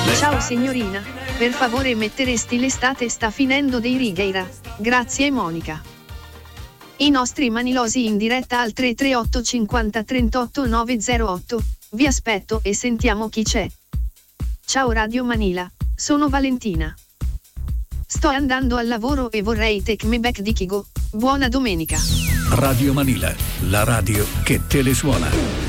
Ciao signorina, per favore metteresti l'estate sta finendo dei Righeira. Grazie Monica. I nostri manilosi in diretta al 338 50 38 908. Vi aspetto e sentiamo chi c'è. Ciao Radio Manila, sono Valentina. Sto andando al lavoro e vorrei Take Me Back di Kygo. Buona domenica. Radio Manila, la radio che te le suona.